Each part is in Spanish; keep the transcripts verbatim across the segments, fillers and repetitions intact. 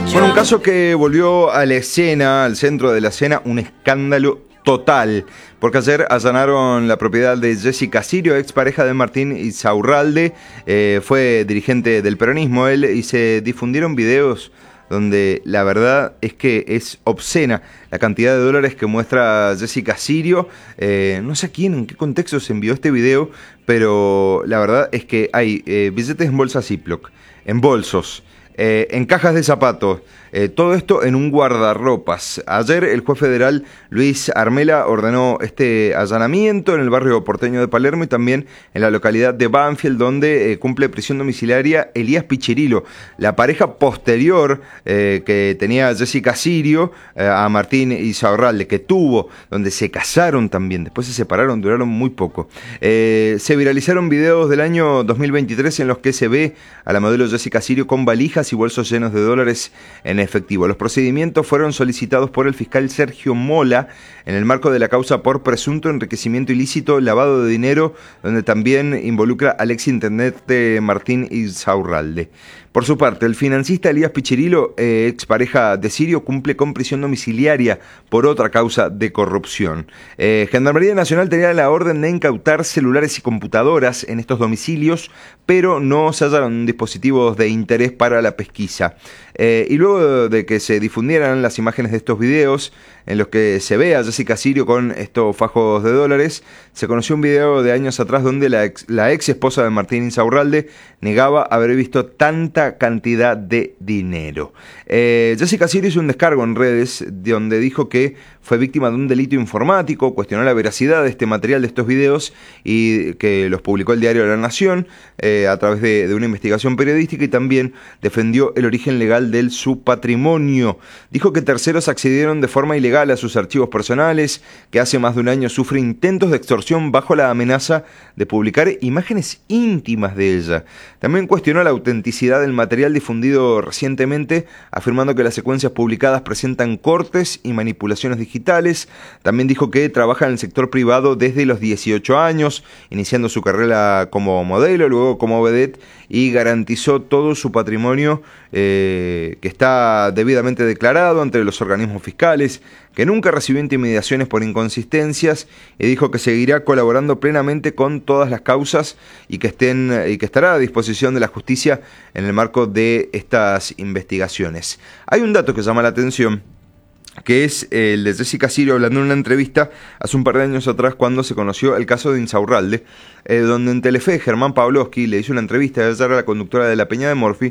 Bueno, un caso que volvió a la escena, al centro de la escena, un escándalo total, porque ayer allanaron la propiedad de Jessica Sirio, expareja de Martín Insaurralde, eh, fue dirigente del peronismo él, y se difundieron videos donde la verdad es que es obscena la cantidad de dólares que muestra Jessica Sirio. Eh, no sé a quién, en qué contexto se envió este video, pero la verdad es que hay eh, billetes en bolsa Ziploc, en bolsos, Eh, en cajas de zapatos, eh, todo esto en un guardarropas. Ayer el juez federal Luis Armela ordenó este allanamiento en el barrio porteño de Palermo y también en la localidad de Banfield, donde eh, cumple prisión domiciliaria Elías Pichirilo, la pareja posterior eh, que tenía Jessica Sirio eh, a Martín Insaurralde, que tuvo, donde se casaron también, después se separaron, duraron muy poco. Eh, se viralizaron videos del año dos mil veintitrés en los que se ve a la modelo Jessica Sirio con valijas y bolsos llenos de dólares en efectivo. Los procedimientos fueron solicitados por el fiscal Sergio Mola en el marco de la causa por presunto enriquecimiento ilícito, lavado de dinero, donde también involucra al exintendente Martín Insaurralde. Por su parte, el financista Elías Pichirilo, eh, expareja de Sirio, cumple con prisión domiciliaria por otra causa de corrupción. Eh, Gendarmería Nacional tenía la orden de incautar celulares y computadoras en estos domicilios, pero no se hallaron dispositivos de interés para la pesquisa. Eh, y luego de que se difundieran las imágenes de estos videos en los que se ve a Jessica Sirio con estos fajos de dólares, se conoció un video de años atrás donde la ex, la ex esposa de Martín Insaurralde negaba haber visto tanta cantidad de dinero. Eh, Jessica Sirio hizo un descargo en redes donde dijo que fue víctima de un delito informático, cuestionó la veracidad de este material, de estos videos, y que los publicó el diario La Nación eh, a través de, de una investigación periodística, y también defendió el origen legal de su patrimonio. Dijo que terceros accedieron de forma ilegal a sus archivos personales, que hace más de un año sufre intentos de extorsión bajo la amenaza de publicar imágenes íntimas de ella. También cuestionó la autenticidad del material difundido recientemente, afirmando que las secuencias publicadas presentan cortes y manipulaciones digitales. También dijo que trabaja en el sector privado desde los dieciocho años, iniciando su carrera como modelo, luego como vedette, y garantizó todo su patrimonio eh, que está debidamente declarado ante los organismos fiscales, que nunca recibió intimidaciones por inconsistencias, y dijo que seguirá colaborando plenamente con todas las causas y que estén y que estará a disposición de la justicia en el marco de estas investigaciones. Hay un dato que llama la atención, que es el de Jessica Sirio hablando en una entrevista hace un par de años atrás cuando se conoció el caso de Insaurralde, eh, donde en Telefe Germán Pavlovsky le hizo una entrevista a la conductora de La Peña de Morphy.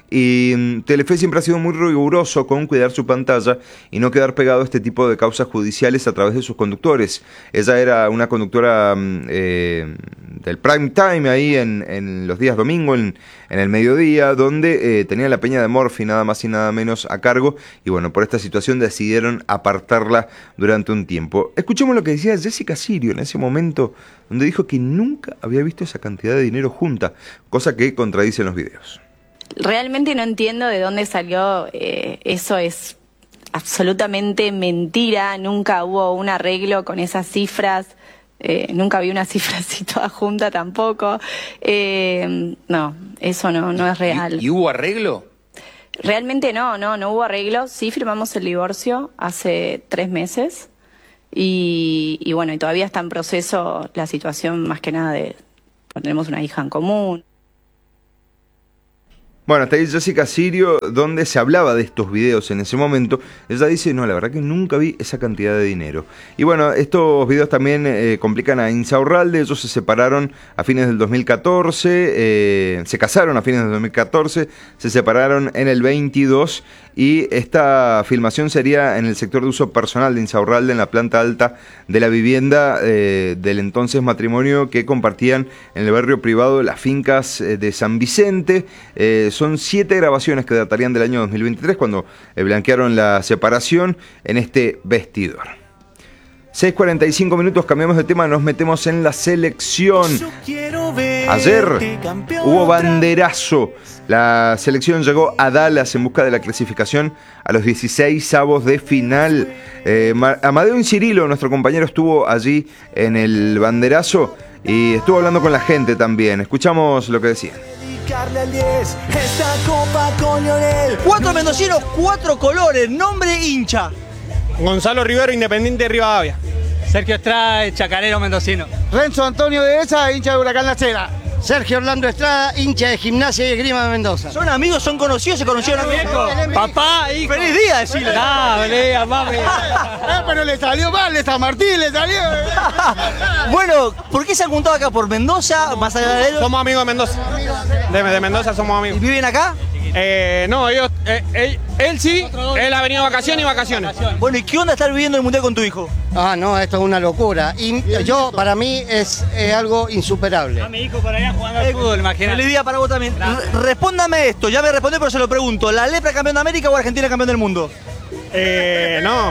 Y Telefe siempre ha sido muy riguroso con cuidar su pantalla y no quedar pegado a este tipo de causas judiciales a través de sus conductores. Ella era una conductora eh, del prime time ahí en, en los días domingo, en, en el mediodía, donde eh, tenía La Peña de Morphy nada más y nada menos a cargo, y bueno, por esta situación decidieron apartarla durante un tiempo. Escuchemos lo que decía Jessica Sirio en ese momento, donde dijo que nunca había visto esa cantidad de dinero junta, cosa que contradicen los videos. Realmente no entiendo de dónde salió, eh, eso es absolutamente mentira, nunca hubo un arreglo con esas cifras, eh, nunca vi una cifra así toda junta tampoco, eh, no, eso no, no es real. ¿Y, y hubo arreglo? Realmente no, no, no hubo arreglo, sí firmamos el divorcio hace tres meses y, y bueno, y todavía está en proceso la situación más que nada de, tenemos una hija en común. Bueno, hasta ahí Jessica Sirio, donde se hablaba de estos videos en ese momento. Ella dice, no, la verdad que nunca vi esa cantidad de dinero. Y bueno, estos videos también eh, complican a Insaurralde. Ellos se separaron a fines del dos mil catorce, eh, se casaron a fines del dos mil catorce, se separaron en el veintidós, y esta filmación sería en el sector de uso personal de Insaurralde, en la planta alta de la vivienda eh, del entonces matrimonio que compartían en el barrio privado de las fincas eh, de San Vicente. Eh, son siete grabaciones que datarían del año dos mil veintitrés, cuando eh, blanquearon la separación en este vestidor. seis cuarenta y cinco minutos, cambiamos de tema, nos metemos en la selección. Ayer hubo banderazo. La selección llegó a Dallas en busca de la clasificación a los dieciséis avos de final. Eh, Amadeo Incirilo, nuestro compañero, estuvo allí en el banderazo y estuvo hablando con la gente también. Escuchamos lo que decían. Esta copa con Lionel. Cuatro mendocinos, cuatro colores, nombre hincha. Gonzalo Rivero, Independiente de Rivadavia. Sergio Estrada, chacarero mendocino. Renzo Antonio de Esa, hincha de Huracán La Cera. Sergio Orlando Estrada, hincha de Gimnasia y Esgrima de Mendoza. ¿Son amigos, son conocidos, se conocieron amigos? Papá, hijo. ¡Feliz día, decirle! No, lea, mami. Eh, pero le salió mal, de San Martín le salió. Bueno, ¿por qué se han juntado acá? ¿Por Mendoza? Más allá de ellos. Somos amigos de Mendoza. De, de Mendoza somos amigos. ¿Y viven acá? Eh, no, ellos, eh, él, él sí, él ha venido a vacaciones y vacaciones. Bueno, ¿y qué onda estar viviendo el Mundial con tu hijo? Ah, no, esto es una locura. Y yo, para mí, es, es algo insuperable. A mi hijo por allá jugando al fútbol, imagínate. Feliz día para vos también. R- Respóndame esto, ya me respondió, pero se lo pregunto. ¿La Lepra campeón de América o Argentina campeón del mundo? Eh, no.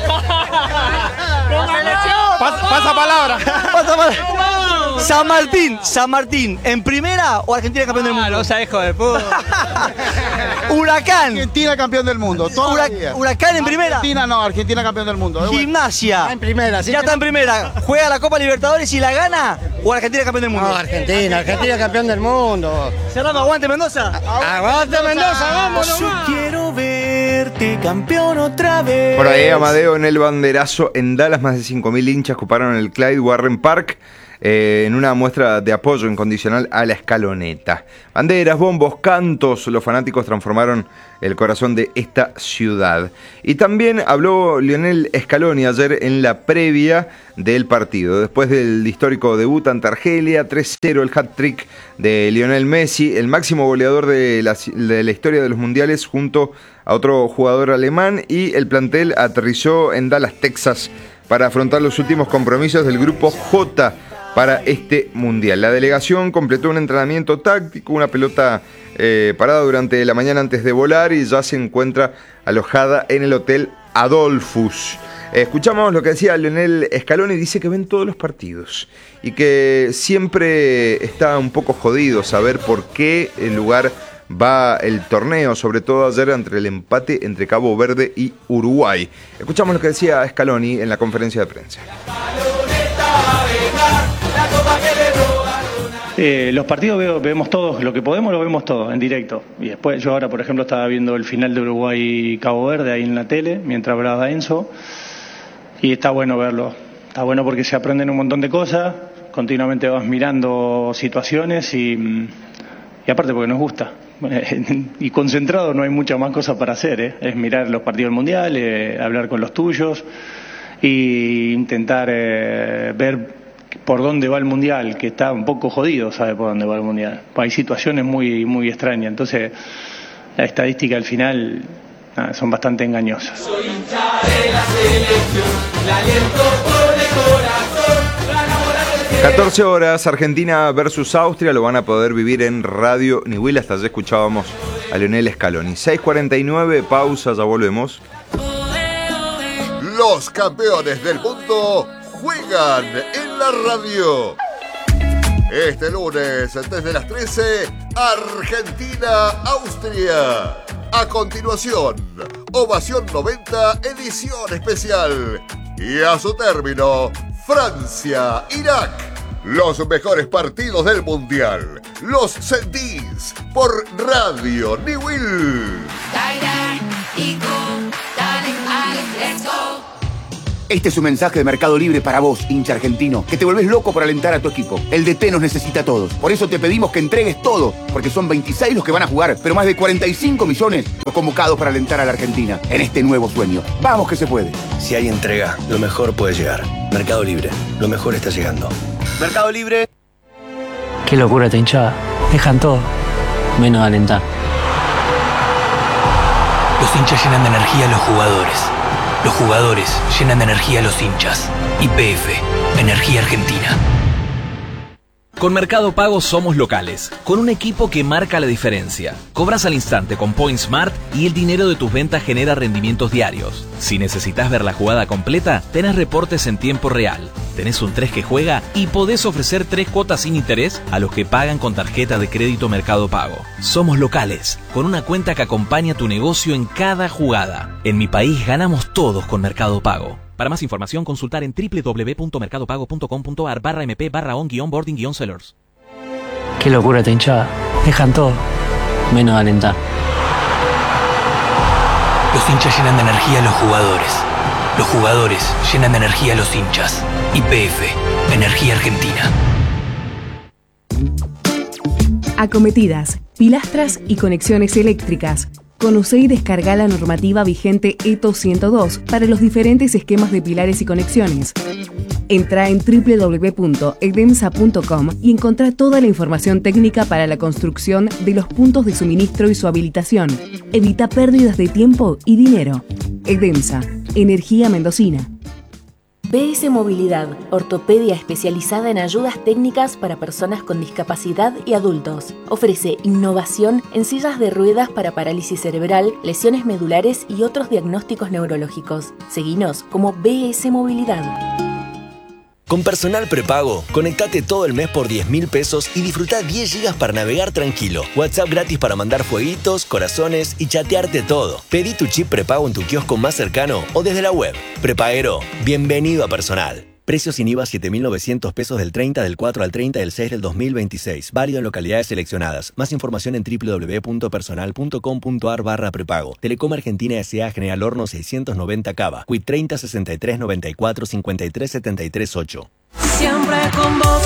Pasa, pasa palabra. Pasa palabra. San Martín, San Martín, ¿en primera o Argentina campeón del mundo? No sabes, hijo de puta. Huracán. Argentina campeón del mundo. Hura- Huracán en primera. Argentina no, Argentina campeón del mundo. Gimnasia. Está en primera, sí. Ya está en primera. ¿Juega la Copa Libertadores y la gana? ¿O Argentina campeón del mundo? No, Argentina, Argentina campeón del mundo. Cerramos, aguante Mendoza. ¡Aguanta Mendoza, vámonos! Yo quiero verte campeón otra vez. Por ahí Amadeo en el banderazo en Dallas, más de cinco mil hinchas ocuparon el Clyde Warren Park eh, en una muestra de apoyo incondicional a la escaloneta. Banderas, bombos, cantos, los fanáticos transformaron el corazón de esta ciudad. Y también habló Lionel Scaloni ayer en la previa del partido. Después del histórico debut ante Argelia, tres cero el hat-trick de Lionel Messi, el máximo goleador de la, de la historia de los mundiales junto a otro jugador alemán, y el plantel aterrizó en Dallas, Texas, para afrontar los últimos compromisos del grupo J para este mundial. La delegación completó un entrenamiento táctico, una pelota eh, parada durante la mañana antes de volar, y ya se encuentra alojada en el Hotel Adolphus. Eh, escuchamos lo que decía Lionel Scaloni. Dice que ven todos los partidos y que siempre está un poco jodido saber por qué el lugar va el torneo, sobre todo ayer entre el empate entre Cabo Verde y Uruguay. Escuchamos lo que decía Scaloni en la conferencia de prensa. Eh, los partidos veo, vemos todos, lo que podemos lo vemos todos en directo. Y después yo ahora, por ejemplo, estaba viendo el final de Uruguay y Cabo Verde ahí en la tele, mientras hablaba Enzo, y está bueno verlo. Está bueno porque se aprenden un montón de cosas, continuamente vas mirando situaciones y, y aparte porque nos gusta. Y concentrado no hay muchas más cosas para hacer, ¿eh? Es mirar los partidos del Mundial, eh, hablar con los tuyos e intentar eh, ver por dónde va el Mundial, que está un poco jodido, sabe por dónde va el Mundial. Hay situaciones muy muy extrañas, entonces la estadística al final nada, son bastante engañosas. Soy hincha de la selección, la aliento por el corazón. catorce horas, Argentina versus Austria, lo van a poder vivir en Radio Niwil. Hasta allí escuchábamos a Lionel Scaloni. seis cuarenta y nueve, pausa, ya volvemos. Los campeones del mundo juegan en la radio. Este lunes, desde las trece, Argentina-Austria. A continuación, Ovación noventa, edición especial. Y a su término, Francia-Irak. Los mejores partidos del Mundial. Los sentís por Radio Niwil. Este es un mensaje de Mercado Libre para vos, hincha argentino, que te volvés loco por alentar a tu equipo. El D T nos necesita a todos. Por eso te pedimos que entregues todo, porque son veintiséis los que van a jugar, pero más de cuarenta y cinco millones los convocados para alentar a la Argentina en este nuevo sueño. Vamos que se puede. Si hay entrega, lo mejor puede llegar. Mercado Libre, lo mejor está llegando. Mercado Libre. Qué locura esta hinchada. Dejan todo, menos alentar. Los hinchas llenan de energía a los jugadores. Los jugadores llenan de energía a los hinchas. Y P F, Energía Argentina. Con Mercado Pago somos locales, con un equipo que marca la diferencia. Cobras al instante con Point Smart y el dinero de tus ventas genera rendimientos diarios. Si necesitas ver la jugada completa, tenés reportes en tiempo real. Tenés un tres que juega y podés ofrecer tres cuotas sin interés a los que pagan con tarjeta de crédito Mercado Pago. Somos locales, con una cuenta que acompaña tu negocio en cada jugada. En mi país ganamos todos con Mercado Pago. Para más información, consultar en doble u doble u doble u punto mercado pago punto com punto a r barra mp barra on guión boarding guión sellers. Qué locura esta hinchada. Dejan todo, menos alentar. Los hinchas llenan de energía a los jugadores. Los jugadores llenan de energía a los hinchas. Y P F, Energía Argentina. Acometidas, pilastras y conexiones eléctricas. Conoce y descarga la normativa vigente E T O ciento dos para los diferentes esquemas de pilares y conexiones. Entra en doble u doble u doble u punto edemsa punto com y encontrá toda la información técnica para la construcción de los puntos de suministro y su habilitación. Evita pérdidas de tiempo y dinero. Edemsa, Energía Mendocina. B S Movilidad, ortopedia especializada en ayudas técnicas para personas con discapacidad y adultos. Ofrece innovación en sillas de ruedas para parálisis cerebral, lesiones medulares y otros diagnósticos neurológicos. Seguinos como B S Movilidad. Con Personal Prepago, conectate todo el mes por diez mil pesos y disfruta diez gigas para navegar tranquilo. WhatsApp gratis para mandar fueguitos, corazones y chatearte todo. Pedí tu chip prepago en tu kiosco más cercano o desde la web. Prepaguero, bienvenido a Personal. Precios sin I V A siete mil novecientos pesos del treinta del cuatro al treinta del seis del dos mil veintiséis. Válido en localidades seleccionadas. Más información en doble u doble u doble u punto personal punto com punto ar barra prepago. Telecom Argentina S A General Horno seiscientos noventa Cava. Quit treinta sesenta y tres noventa y cuatro cincuenta y tres setenta y tres ocho. Siempre con vos,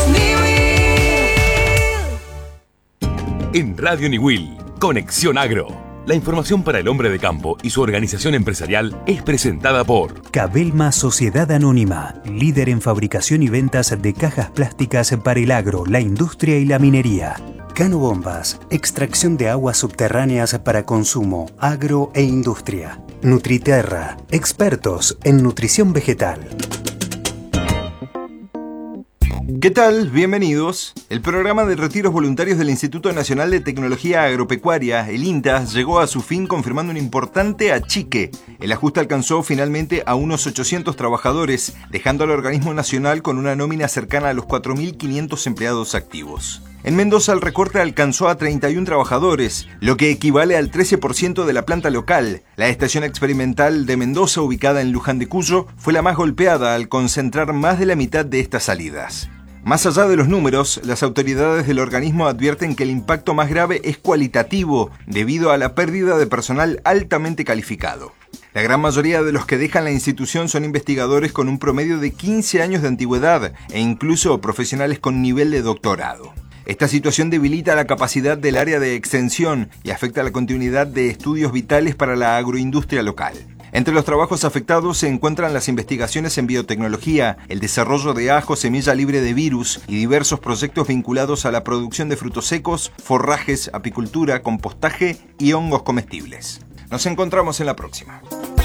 Niwil. En Radio Niwil, Conexión Agro. La información para el hombre de campo y su organización empresarial es presentada por Cabelma Sociedad Anónima, líder en fabricación y ventas de cajas plásticas para el agro, la industria y la minería. Cano Bombas, extracción de aguas subterráneas para consumo, agro e industria. Nutriterra, expertos en nutrición vegetal. ¿Qué tal? Bienvenidos. El programa de retiros voluntarios del Instituto Nacional de Tecnología Agropecuaria, el INTA, llegó a su fin confirmando un importante achique. El ajuste alcanzó finalmente a unos ochocientos trabajadores, dejando al organismo nacional con una nómina cercana a los cuatro mil quinientos empleados activos. En Mendoza el recorte alcanzó a treinta y uno trabajadores, lo que equivale al trece por ciento de la planta local. La estación experimental de Mendoza, ubicada en Luján de Cuyo, fue la más golpeada al concentrar más de la mitad de estas salidas. Más allá de los números, las autoridades del organismo advierten que el impacto más grave es cualitativo, debido a la pérdida de personal altamente calificado. La gran mayoría de los que dejan la institución son investigadores con un promedio de quince años de antigüedad e incluso profesionales con nivel de doctorado. Esta situación debilita la capacidad del área de extensión y afecta la continuidad de estudios vitales para la agroindustria local. Entre los trabajos afectados se encuentran las investigaciones en biotecnología, el desarrollo de ajo semilla libre de virus y diversos proyectos vinculados a la producción de frutos secos, forrajes, apicultura, compostaje y hongos comestibles. Nos encontramos en la próxima.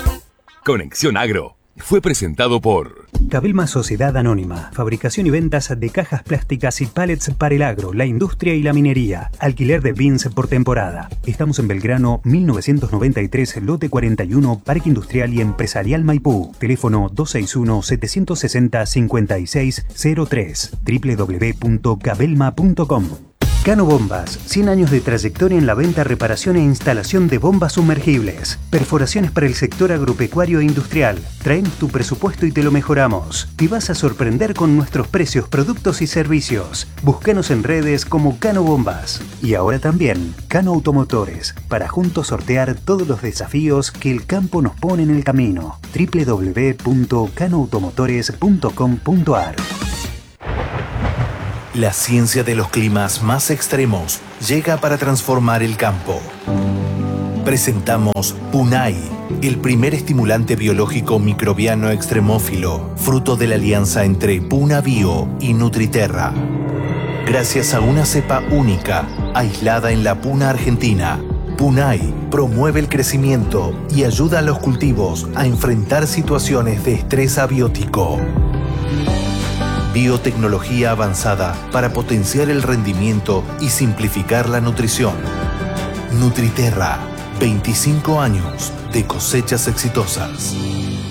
Conexión Agro fue presentado por Cabelma Sociedad Anónima, fabricación y ventas de cajas plásticas y pallets para el agro, la industria y la minería. Alquiler de bins por temporada. Estamos en Belgrano mil novecientos noventa y tres, lote cuarenta y uno, Parque Industrial y Empresarial Maipú. Teléfono dos seis uno, siete seis cero, cinco seis cero tres. doble u doble u doble u punto cabelma punto com. Cano Bombas, cien años de trayectoria en la venta, reparación e instalación de bombas sumergibles. Perforaciones para el sector agropecuario e industrial. Traemos tu presupuesto y te lo mejoramos. Te vas a sorprender con nuestros precios, productos y servicios. Búscanos en redes como Cano Bombas. Y ahora también Cano Automotores, para juntos sortear todos los desafíos que el campo nos pone en el camino. doble u doble u doble u punto cano automotores punto com punto ar. La ciencia de los climas más extremos llega para transformar el campo. Presentamos Punai, el primer estimulante biológico microbiano extremófilo, fruto de la alianza entre Puna Bio y Nutriterra. Gracias a una cepa única, aislada en la Puna Argentina, Punai promueve el crecimiento y ayuda a los cultivos a enfrentar situaciones de estrés abiótico. Biotecnología avanzada para potenciar el rendimiento y simplificar la nutrición. Nutriterra, veinticinco años de cosechas exitosas.